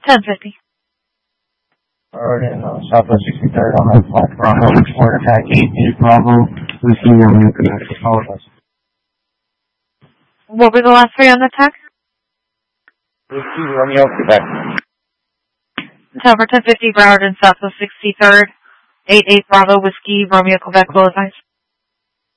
1050. Alright, Southwest 63rd on that flight. Bravo, Explorer attack 88 Bravo, Whiskey Romeo, Quebec. Apologize. What were the last three on the text? Whiskey Romeo, Quebec. Tower 1050, Broward and Southwest 63rd. 88 Bravo, Whiskey, Romeo, Quebec, will advise.